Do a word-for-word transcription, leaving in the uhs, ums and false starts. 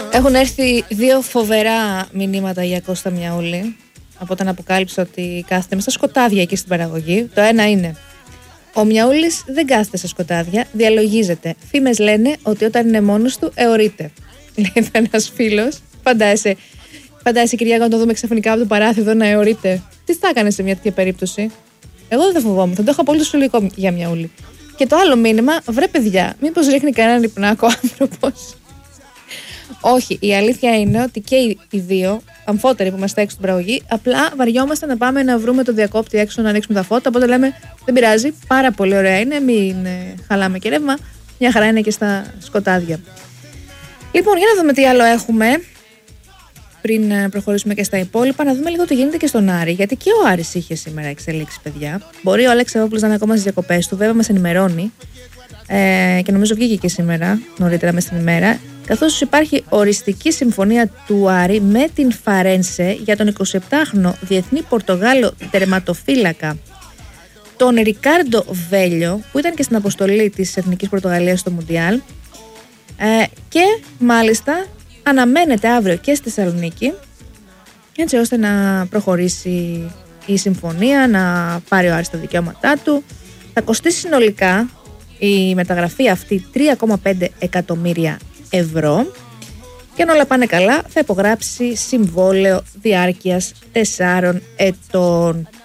Έχουν έρθει δύο φοβερά μηνύματα για Κώστα Μιαούλη από όταν αποκάλυψε ότι κάθεται μες στα σκοτάδια εκεί στην παραγωγή. Το ένα είναι: ο Μιαούλης δεν κάθεται στα σκοτάδια, διαλογίζεται. Φήμες λένε ότι όταν είναι μόνος του αιωρείται. Λέει ένας φίλος. Φαντάζεσαι, φαντάζεσαι Κυριάκο, να το δούμε ξαφνικά από το παράθυρο να αιωρείται. Τι θα έκανε σε μια τέτοια περίπτωση? Εγώ δεν θα φοβόμουν, θα το έχω απολύτως λογικό για Μιαούλη. Και το άλλο μήνυμα: βρε παιδιά, μήπως ρίχνει κανέναν υπνάκο άνθρωπος? Όχι, η αλήθεια είναι ότι και οι δύο, αμφότεροι που είμαστε έξω στην παραγωγή, απλά βαριόμαστε να πάμε να βρούμε το διακόπτη έξω να ανοίξουμε τα φώτα. Οπότε λέμε: δεν πειράζει, πάρα πολύ ωραία είναι, μην ε, χαλάμε και ρεύμα. Μια χαρά είναι και στα σκοτάδια. Λοιπόν, για να δούμε τι άλλο έχουμε πριν ε, προχωρήσουμε και στα υπόλοιπα. Να δούμε λίγο τι γίνεται και στον Άρη. Γιατί και ο Άρης είχε σήμερα εξελίξεις, παιδιά. Μπορεί ο Άλεξ Εβόπουλος να είναι ακόμα στις διακοπές του, βέβαια μας ενημερώνει. Ε, και νομίζω βγήκε και σήμερα, νωρίτερα μες στην ημέρα. Καθώς υπάρχει οριστική συμφωνία του Άρη με την Φαρένσε για τον εικοσιεπτάχρονο διεθνή Πορτογάλο τερματοφύλακα, τον Ρικάρντο Βέλιο, που ήταν και στην αποστολή της Εθνικής Πορτογαλίας στο Μουντιάλ, ε, και μάλιστα αναμένεται αύριο και στη Θεσσαλονίκη, έτσι ώστε να προχωρήσει η συμφωνία, να πάρει ο Άρης τα δικαιώματά του. Θα κοστίσει συνολικά η μεταγραφή αυτή τρία κόμμα πέντε εκατομμύρια ευρώ και αν όλα πάνε καλά θα υπογράψει συμβόλαιο διάρκειας τεσσάρων ετών.